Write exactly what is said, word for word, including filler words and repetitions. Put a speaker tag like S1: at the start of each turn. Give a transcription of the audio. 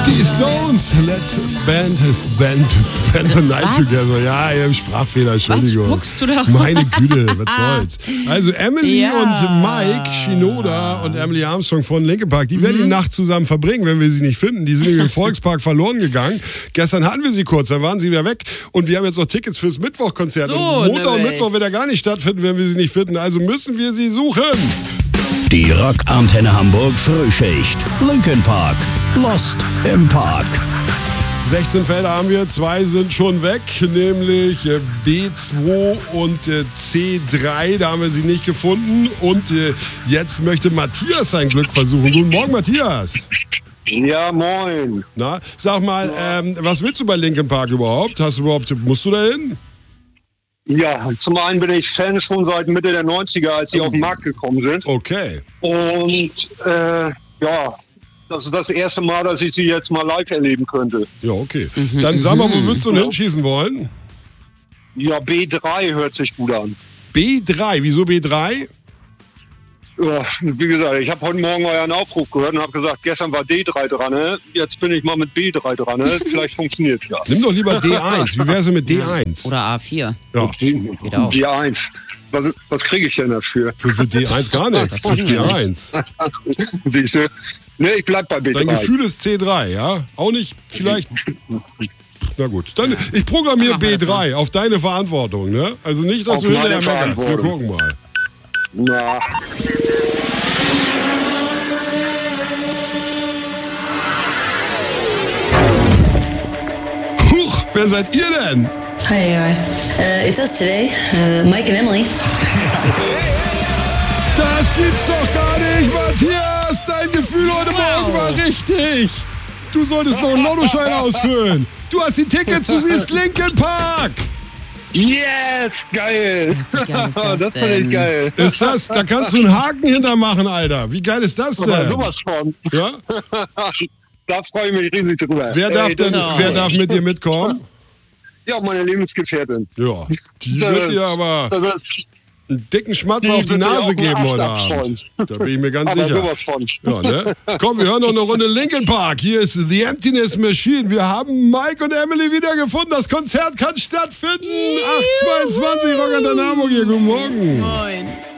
S1: Die Stones, let's band, band, band the night
S2: Was?
S1: together. Ja, ich habe Sprachfehler, Entschuldigung.
S2: Was spuckst du da?
S1: Meine Güte, was soll's. Also Emily
S2: Ja.
S1: und Mike Shinoda und Emily Armstrong von Linkin Park, die werden die Nacht zusammen verbringen, wenn wir sie nicht finden. Die sind im Volkspark verloren gegangen. Gestern hatten wir sie kurz, dann waren sie wieder weg. Und wir haben jetzt noch Tickets fürs Mittwochkonzert.
S2: So,
S1: und Montag und
S2: nämlich.
S1: Mittwoch wird er gar nicht stattfinden, wenn wir sie nicht finden. Also müssen wir sie suchen.
S3: Die Rock-Antenne Hamburg Frühschicht. Linkin Park. Lost im Park.
S1: sechzehn Felder haben wir, zwei sind schon weg, nämlich äh, B zwei und äh, C drei, da haben wir sie nicht gefunden. Und äh, jetzt möchte Matthias sein Glück versuchen. Guten Morgen, Matthias.
S4: Ja, moin.
S1: Na, sag mal, ähm, was willst du bei Linkin Park überhaupt? Hast du überhaupt, musst du da hin?
S4: Ja, zum einen bin ich Fan schon seit Mitte der neunziger, als sie auf den Markt gekommen sind.
S1: Okay.
S4: Und äh, ja, das ist das erste Mal, dass ich sie jetzt mal live erleben könnte.
S1: Ja, okay. Dann sag mal, wo würdest du denn hinschießen wollen?
S4: Ja, B drei hört sich gut an.
S1: B drei, wieso B drei?
S4: Ja, wie gesagt, ich habe heute Morgen euren Aufruf gehört und habe gesagt, gestern war D drei dran, ne? Jetzt bin ich mal mit B drei dran, ne? Vielleicht funktioniert's ja.
S1: Nimm doch lieber D eins. Wie wär's denn mit D eins?
S2: Oder A vier.
S1: Ja,
S2: Geht auch.
S4: D eins. Was, was kriege ich denn dafür?
S1: für, für D eins gar nichts. Für D eins.
S4: Siehst du? Ne, ich bleib bei B drei.
S1: Dein Gefühl ist C drei, ja? Auch nicht vielleicht... Na gut, dann ich programmiere
S2: Machen wir
S1: B
S2: das
S1: drei auf deine Verantwortung, ne? Also nicht, dass
S4: Auf
S1: du hinterher
S4: meine
S1: meckerst. Wir
S4: Verantwortung.
S1: gucken mal.
S4: Na,
S1: Huch, wer seid ihr denn?
S5: Hi, uh, uh, it's us today, uh, Mike and Emily.
S1: Das gibt's doch gar nicht, Matthias! Dein Gefühl heute Morgen war richtig! Du solltest noch einen Lottoschein ausfüllen! Du hast die Tickets, du siehst Linkin Park!
S4: yes, geil.
S2: Wie geil ist das
S4: das finde
S2: denn?
S4: ich geil.
S1: Ist das, da kannst du einen Haken hintermachen, Alter! Wie geil ist das
S4: Aber
S1: denn?
S4: sowas von.
S1: Ja?
S4: Da freue ich mich riesig drüber.
S1: Wer darf
S4: Ey,
S1: denn,
S4: das-
S2: So.
S1: wer darf mit dir mitkommen?
S4: Ja, meine Lebensgefährtin.
S1: Ja, die
S4: Das
S1: wird
S4: ist-
S1: dir aber
S4: Das ist
S1: einen dicken Schmatzer
S4: Die
S1: auf die
S4: wird dir
S1: Nase
S4: auch einen
S1: geben heute
S4: Arschloch
S1: Abend. Da bin ich mir ganz
S4: aber
S1: sicher.
S4: sowas von.
S1: Ja, ne? Komm, wir hören noch eine Runde Linkin Park. Hier ist The Emptiness Machine. Wir haben Mike und Emily wieder gefunden. Das Konzert kann stattfinden. acht zweiundzwanzig Rock an der Hamburg hier. Guten Morgen.
S2: Moin.